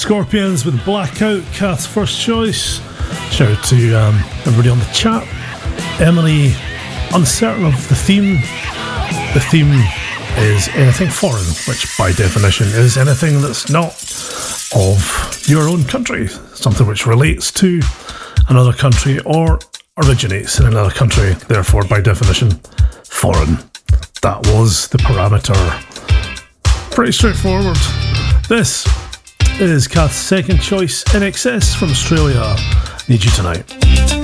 Scorpions with Blackout, Kath's first choice. Shout out to everybody on the chat. Emily, uncertain of the theme. The theme is anything foreign, which by definition is anything that's not of your own country. Something which relates to another country or originates in another country, therefore by definition foreign. That was the parameter. Pretty straightforward. This is Kath's second choice, In Excess from Australia. Need You Tonight.